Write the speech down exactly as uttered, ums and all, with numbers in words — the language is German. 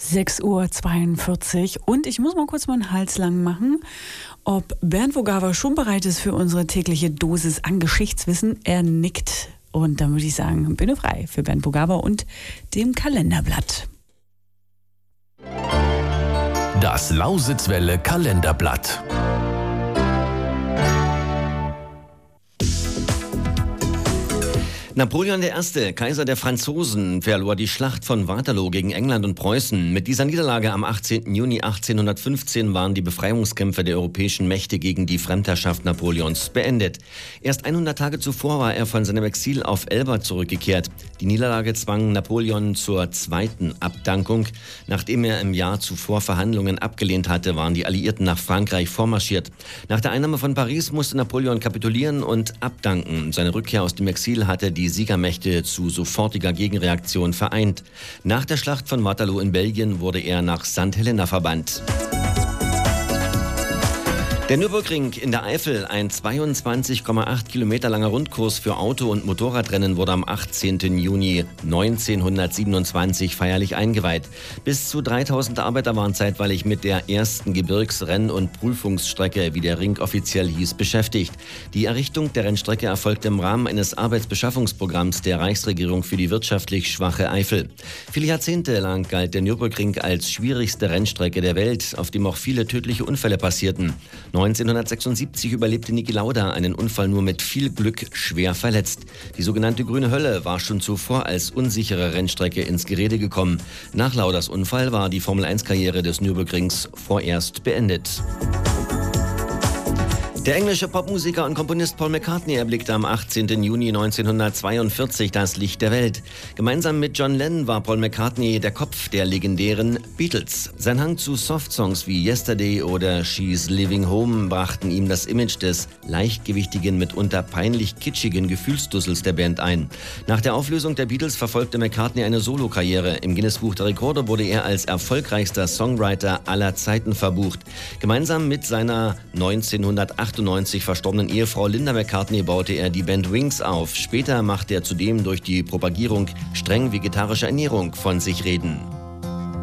sechs Uhr zweiundvierzig und ich muss mal kurz meinen Hals lang machen, ob Bernd Vogava schon bereit ist für unsere tägliche Dosis an Geschichtswissen. Er nickt und dann würde ich sagen, Bühne frei für Bernd Vogava und dem Kalenderblatt. Das Lausitzwelle Kalenderblatt. Napoleon der Erste, Kaiser der Franzosen, verlor die Schlacht von Waterloo gegen England und Preußen. Mit dieser Niederlage am achtzehnten Juni achtzehnhundertfünfzehn waren die Befreiungskämpfe der europäischen Mächte gegen die Fremdherrschaft Napoleons beendet. Erst hundert Tage zuvor war er von seinem Exil auf Elba zurückgekehrt. Die Niederlage zwang Napoleon zur zweiten Abdankung. Nachdem er im Jahr zuvor Verhandlungen abgelehnt hatte, waren die Alliierten nach Frankreich vormarschiert. Nach der Einnahme von Paris musste Napoleon kapitulieren und abdanken. Seine Rückkehr aus dem Exil hatte die Die Siegermächte zu sofortiger Gegenreaktion vereint. Nach der Schlacht von Waterloo in Belgien wurde er nach Sankt Helena verbannt. Der Nürburgring in der Eifel, ein zweiundzwanzig Komma acht Kilometer langer Rundkurs für Auto- und Motorradrennen, wurde am achtzehnten Juni neunzehnhundertsiebenundzwanzig feierlich eingeweiht. Bis zu dreitausend Arbeiter waren zeitweilig mit der ersten Gebirgsrenn- und Prüfungsstrecke, wie der Ring offiziell hieß, beschäftigt. Die Errichtung der Rennstrecke erfolgte im Rahmen eines Arbeitsbeschaffungsprogramms der Reichsregierung für die wirtschaftlich schwache Eifel. Viele Jahrzehnte lang galt der Nürburgring als schwierigste Rennstrecke der Welt, auf dem auch viele tödliche Unfälle passierten. neunzehnhundertsechsundsiebzig überlebte Niki Lauda einen Unfall nur mit viel Glück schwer verletzt. Die sogenannte Grüne Hölle war schon zuvor als unsichere Rennstrecke ins Gerede gekommen. Nach Laudas Unfall war die Formel eins Karriere des Nürburgrings vorerst beendet. Der englische Popmusiker und Komponist Paul McCartney erblickte am achtzehnten Juni neunzehnhundertzweiundvierzig das Licht der Welt. Gemeinsam mit John Lennon war Paul McCartney der Kopf der legendären Beatles. Sein Hang zu Softsongs wie Yesterday oder She's Living Home brachten ihm das Image des leichtgewichtigen, mitunter peinlich kitschigen Gefühlsdussels der Band ein. Nach der Auflösung der Beatles verfolgte McCartney eine Solokarriere. Im Guinness-Buch der Rekorde wurde er als erfolgreichster Songwriter aller Zeiten verbucht. Gemeinsam mit seiner neunzehnhundertachtundneunzig verstorbenen Ehefrau Linda McCartney baute er die Band Wings auf. Später machte er zudem durch die Propagierung streng vegetarischer Ernährung von sich reden.